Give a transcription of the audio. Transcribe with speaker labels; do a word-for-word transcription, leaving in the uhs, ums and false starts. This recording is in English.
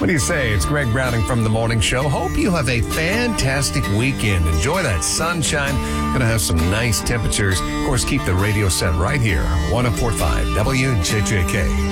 Speaker 1: What do you say? It's Greg Browning from The Morning Show. Hope you have a fantastic weekend. Enjoy that sunshine. Going to have some nice temperatures. Of course, keep the radio set right here. one oh four point five W J J K.